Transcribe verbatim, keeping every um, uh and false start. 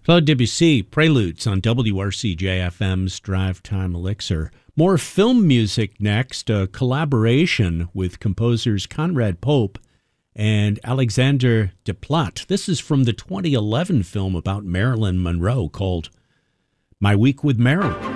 Claude Debussy, Preludes on W R C J F M's Drive Time Elixir. More film music next, a collaboration with composers Conrad Pope and Alexander Desplat. This is from the twenty eleven film about Marilyn Monroe called My Week with Marilyn.